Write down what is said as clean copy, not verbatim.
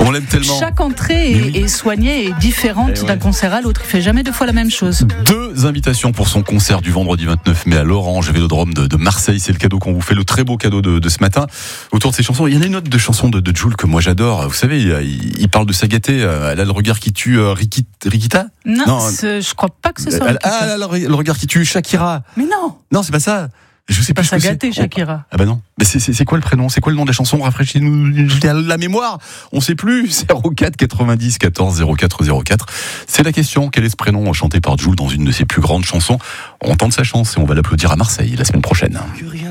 On l'aime tellement. Chaque entrée est soignée et différente d'un concert à l'autre. Il fait jamais deux fois la même chose. 2 invitations pour son concert du vendredi 29 mai à l'Orange Vélodrome de Marseille. C'est le cadeau qu'on vous fait, le très beau cadeau de ce matin. Autour de ces chansons, il y en a une autre de chanson de Jul que moi j'adore. Vous savez, il parle de sa gâtée. Elle a le regard qui tue Rikita. Non, je crois pas que ce soit Rikita. Ah, le regard qui tue Shakira. Mais non. Non, c'est pas ça. Je sais pas sa gâtée, Shakira. Ah bah non. Mais c'est quoi le prénom? C'est quoi le nom de la chanson? Rafraîchissez-nous la mémoire. On sait plus. 04 90 14 04 04. C'est la question. Quel est ce prénom chanté par Jul dans une de ses plus grandes chansons? On tente sa chance et on va l'applaudir à Marseille la semaine prochaine.